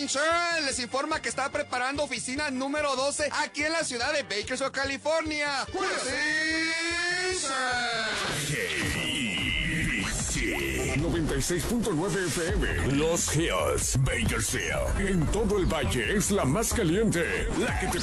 Insurance les informa que está preparando oficina número 12 aquí en la ciudad de Bakersfield, California. KBC 96.9 FM. Los Hills, Bakersfield. En todo el valle es la más caliente. La que te